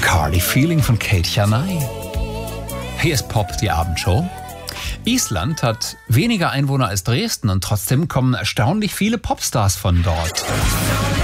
Bacardi Feeling von Kate Janay. Hier ist Pop, die Abendshow. Island hat weniger Einwohner als Dresden und trotzdem kommen erstaunlich viele Popstars von dort.